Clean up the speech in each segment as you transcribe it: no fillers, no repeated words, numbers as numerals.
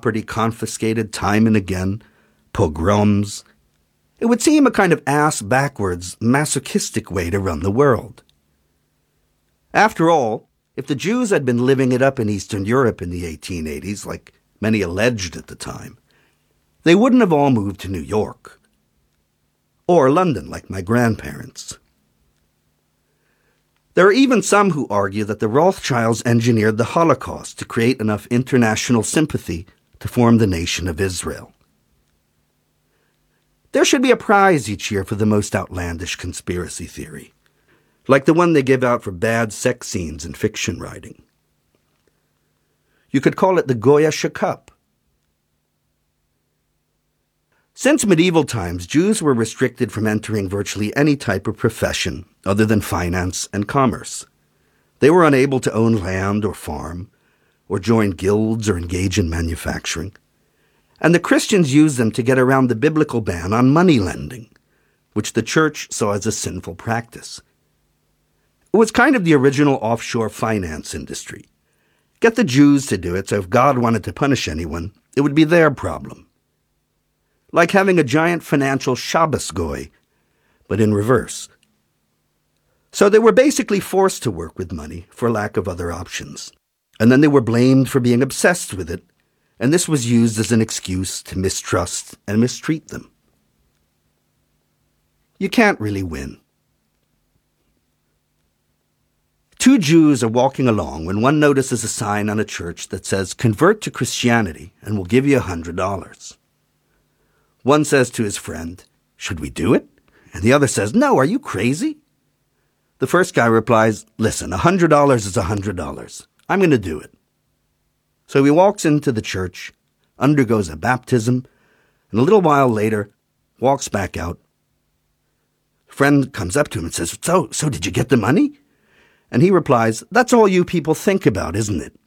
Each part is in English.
property confiscated time and again, pogroms. It would seem a kind of ass-backwards, masochistic way to run the world. After all, if the Jews had been living it up in Eastern Europe in the 1880s, like many alleged at the time, they wouldn't have all moved to New York. Or London, like my grandparents. There are even some who argue that the Rothschilds engineered the Holocaust to create enough international sympathy to form the nation of Israel. There should be a prize each year for the most outlandish conspiracy theory, like the one they give out for bad sex scenes in fiction writing. You could call it the Goya Cup. Since medieval times, Jews were restricted from entering virtually any type of profession other than finance and commerce. They were unable to own land or farm, or join guilds or engage in manufacturing. And the Christians used them to get around the biblical ban on money lending, which the church saw as a sinful practice. It was kind of the original offshore finance industry. Get the Jews to do it, so if God wanted to punish anyone, it would be their problem. Like having a giant financial Shabbos goy, but in reverse. So they were basically forced to work with money for lack of other options. And then they were blamed for being obsessed with it, and this was used as an excuse to mistrust and mistreat them. You can't really win. Two Jews are walking along when one notices a sign on a church that says, "Convert to Christianity and we'll give you $100. One says to his friend, "Should we do it?" And the other says, "No, are you crazy?" The first guy replies, "Listen, $100 is $100. I'm going to do it." So he walks into the church, undergoes a baptism, and a little while later walks back out. A friend comes up to him and says, So did you get the money?" And he replies, "That's all you people think about, isn't it?"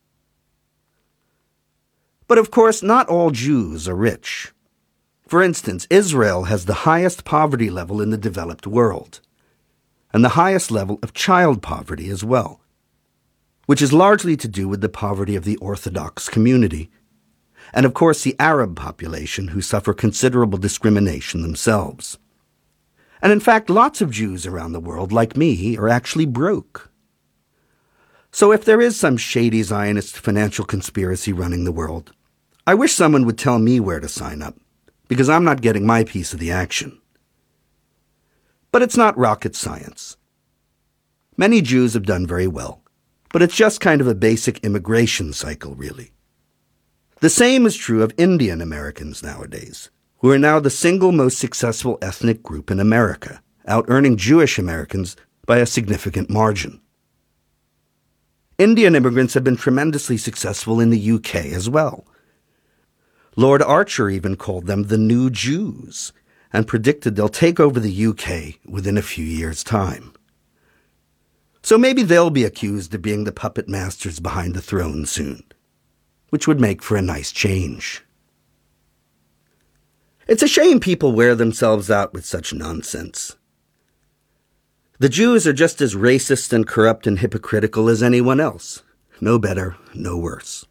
But of course, not all Jews are rich. For instance, Israel has the highest poverty level in the developed world, and the highest level of child poverty as well, which is largely to do with the poverty of the Orthodox community, and of course the Arab population who suffer considerable discrimination themselves. And in fact, lots of Jews around the world, like me, are actually broke. So if there is some shady Zionist financial conspiracy running the world, I wish someone would tell me where to sign up, because I'm not getting my piece of the action. But it's not rocket science. Many Jews have done very well, but it's just kind of a basic immigration cycle, really. The same is true of Indian Americans nowadays, who are now the single most successful ethnic group in America, out-earning Jewish Americans by a significant margin. Indian immigrants have been tremendously successful in the UK as well. Lord Archer even called them the New Jews and predicted they'll take over the UK within a few years' time. So maybe they'll be accused of being the puppet masters behind the throne soon, which would make for a nice change. It's a shame people wear themselves out with such nonsense. The Jews are just as racist and corrupt and hypocritical as anyone else. No better, no worse.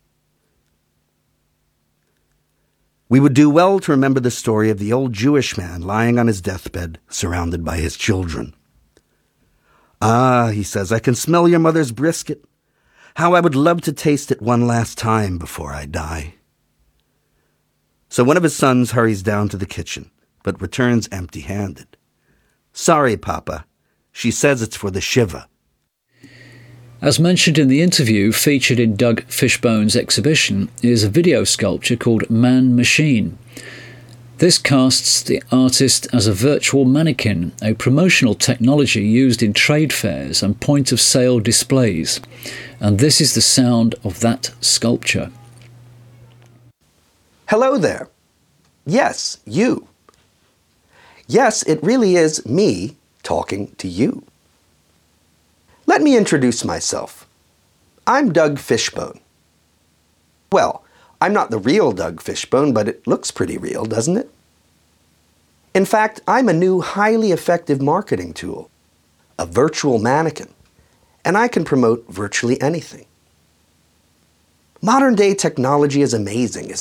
We would do well to remember the story of the old Jewish man lying on his deathbed, surrounded by his children. "Ah," he says, "I can smell your mother's brisket. How I would love to taste it one last time before I die." So one of his sons hurries down to the kitchen, but returns empty-handed. "Sorry, Papa. She says it's for the Shiva." As mentioned in the interview featured in Doug Fishbone's exhibition is a video sculpture called Man Machine. This casts the artist as a virtual mannequin, a promotional technology used in trade fairs and point-of-sale displays. And this is the sound of that sculpture. Hello there. Yes, you. Yes, it really is me talking to you. Let me introduce myself. I'm Doug Fishbone. Well, I'm not the real Doug Fishbone, but it looks pretty real, doesn't it? In fact, I'm a new highly effective marketing tool, a virtual mannequin, and I can promote virtually anything. Modern day technology is amazing, isn't it?